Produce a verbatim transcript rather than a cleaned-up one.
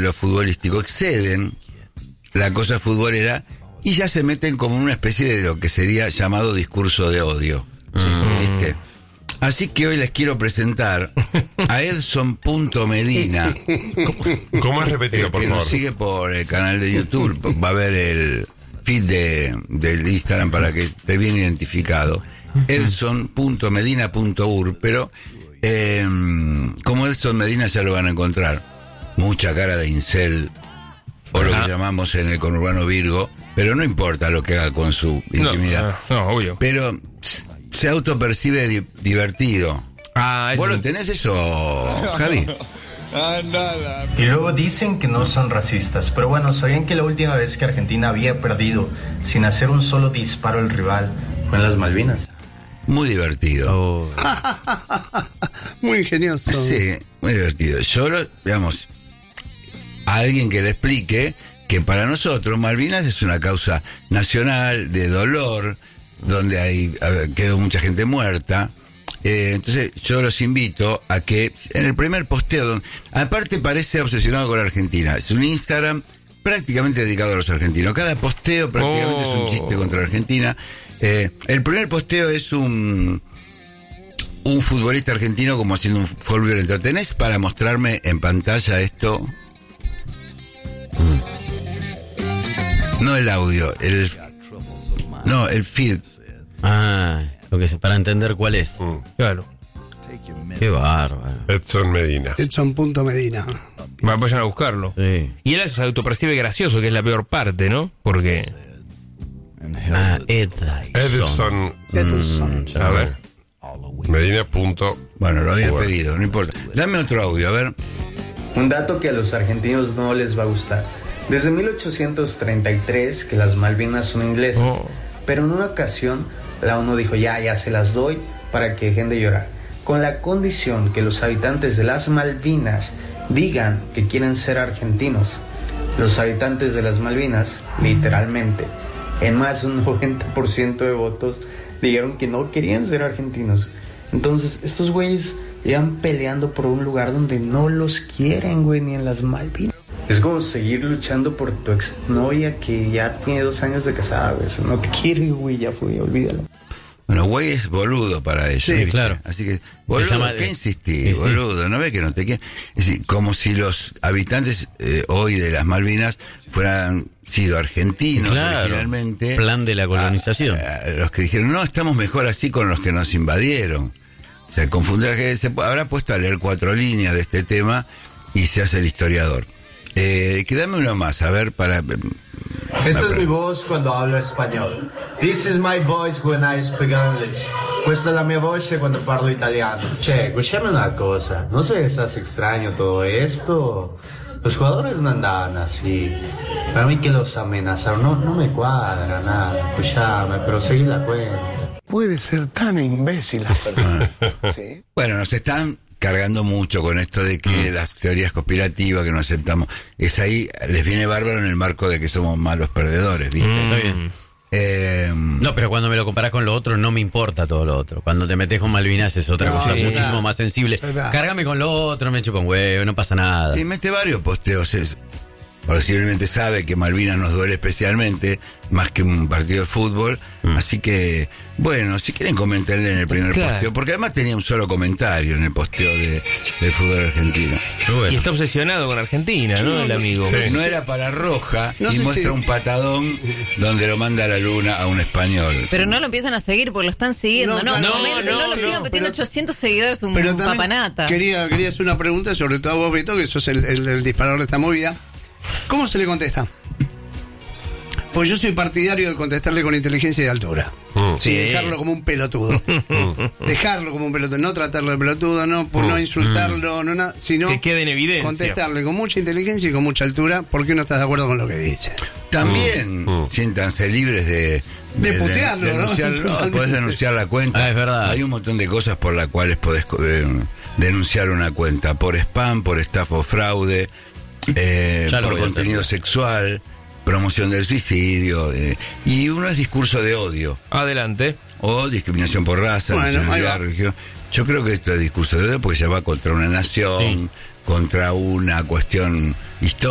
en lo futbolístico, exceden la cosa futbolera y ya se meten como en una especie de lo que sería llamado discurso de odio. Sí. ¿Viste? Así que hoy les quiero presentar a Edson Punto Medina. ¿Cómo, ¿Cómo has repetido, eh, por que favor? nos sigue por el canal de YouTube. Va a ver el feed de, del Instagram para que esté bien identificado. Edson Punto Medina Punto ur. Pero eh, como Edson Medina ya lo van a encontrar. Mucha cara de incel, o lo que llamamos en el conurbano Virgo. Pero no importa lo que haga con su intimidad. No, no, obvio. Pero se autopercibe di- divertido. Ah, ¿Vos eso... lo tenés eso, Javi? Y luego dicen que no son racistas, pero bueno, ¿sabían que la última vez que Argentina había perdido sin hacer un solo disparo al rival fue en las Malvinas? Muy divertido. Oh. Muy ingenioso. Sí, muy divertido. Yo, lo, digamos, a alguien que le explique que para nosotros Malvinas es una causa nacional de dolor, donde hay a ver, quedó mucha gente muerta. Eh, entonces yo los invito a que en el primer posteo, donde, aparte parece obsesionado con Argentina, es un Instagram prácticamente dedicado a los argentinos. Cada posteo prácticamente Oh. es un chiste contra Argentina. Eh, el primer posteo es un un futbolista argentino como haciendo un fútbol violento. ¿Tenés para mostrarme en pantalla esto? No el audio, el no, el feed. Ah, lo que es, para entender cuál es. Mm. Claro. Qué bárbaro. Edson Medina. Edson Punto Medina. Va- Vayan a buscarlo. Sí. Y él se autopercibe gracioso, que es la peor parte, ¿no? Porque... Ah, Ed. Edson Edson. a ver, Medina punto Bueno, lo había Bueno. pedido, no importa. Dame otro audio, a ver. Un dato que a los argentinos no les va a gustar. Desde mil ochocientos treinta y tres que las Malvinas son inglesas, Oh. pero en una ocasión la ONU dijo ya, ya se las doy para que dejen de llorar, con la condición que los habitantes de las Malvinas digan que quieren ser argentinos. Los habitantes de las Malvinas, literalmente, en más de un noventa por ciento de votos, dijeron que no querían ser argentinos. Entonces, estos güeyes llevan peleando por un lugar donde no los quieren, güey, ni en las Malvinas. Es como seguir luchando por tu exnovia que ya tiene dos años de casada, güey. No te quiere, güey, ya fue, olvídalo. Bueno, güey es boludo para ellos. Sí, ¿viste? claro. Así que, boludo, llama- ¿qué insistís, Sí, sí. boludo? ¿No ves que no te quieren? Es decir, como si los habitantes eh, hoy de las Malvinas fueran sido argentinos Claro. originalmente. Plan de la colonización. A- a los que dijeron, no, estamos mejor así con los que nos invadieron. O sea, confundir que se habrá puesto a leer cuatro líneas de este tema y se hace el historiador. Eh, que dame uno más, a ver, para... Esta es mi voz cuando hablo español. This is my voice when I speak English. Questa è la mia voce quando parlo italiano. Che, escúchame una cosa. ¿No se les hace extraño todo esto? Los jugadores no andaban así. Para mí que los amenazaron. No, no me cuadra nada. Escúchame, pero seguí la cuenta. Puede ser tan imbécil la persona. ¿Sí? Bueno, nos están cargando mucho con esto de que las teorías conspirativas que no aceptamos, es ahí, les viene bárbaro en el marco de que somos malos perdedores, ¿viste? Mm. Está bien. Eh, No, pero cuando me lo comparás con lo otro, no me importa todo lo otro. Cuando te metes con Malvinas es otra No, cosa sí, muchísimo claro. más sensible. Claro. Cárgame con lo otro, me chupa un huevo, no pasa nada. y mete varios posteos, es, posiblemente sabe que Malvinas nos duele especialmente, más que un partido de fútbol, así que, bueno, si quieren comentarle en el primer Claro. posteo, porque además tenía un solo comentario en el posteo de, del fútbol argentino. Pero bueno. Y está obsesionado con Argentina, ¿no? El amigo. Sí. No era para Roja No y sé muestra si- un patadón donde lo manda a la luna a un español. Pero no lo empiezan a seguir porque lo están siguiendo. No, No, claro. no, No, no, no, lo sigan, no, porque tiene pero- ochocientos seguidores, un Pero también papanata. quería, quería hacer una pregunta, sobre todo a vos, Beto, que sos el, el, el disparador de esta movida. ¿Cómo se le contesta? Pues yo soy partidario de contestarle con inteligencia y altura. Mm. Sí, Sí. dejarlo como un pelotudo. dejarlo como un pelotudo, no tratarlo de pelotudo, no, por no insultarlo, no nada, sino Que quede en evidencia. contestarle con mucha inteligencia y con mucha altura porque uno está de acuerdo con lo que dice. También Mm. siéntanse libres de, De putearlo, ¿no? denunciarlo, no, podés denunciar la cuenta. Ah, es verdad. Hay un montón de cosas por las cuales podés eh, denunciar una cuenta. Por spam, por estafa o fraude, eh, Ya lo por voy a contenido hacer. sexual, promoción del suicidio. eh, y uno es discurso de odio Adelante. o discriminación por raza, Bueno, ahí nacionalidad, va. religión. Yo creo que esto es discurso de odio porque se va contra una nación, Sí. contra una cuestión histórica.